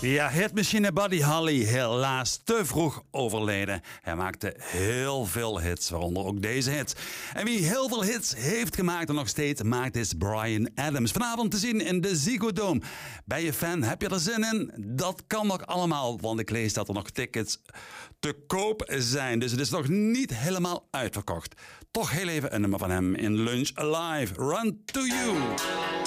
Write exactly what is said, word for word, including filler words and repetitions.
Ja, hitmachine Buddy Holly, helaas te vroeg overleden. Hij maakte heel veel hits, waaronder ook deze hit. En wie heel veel hits heeft gemaakt en nog steeds maakt is Bryan Adams. Vanavond te zien in de Ziggo Dome. Ben je fan? Heb je er zin in? Dat kan nog allemaal, want ik lees dat er nog tickets te koop zijn. Dus het is nog niet helemaal uitverkocht. Toch heel even een nummer van hem in Lunch Alive. Run to You.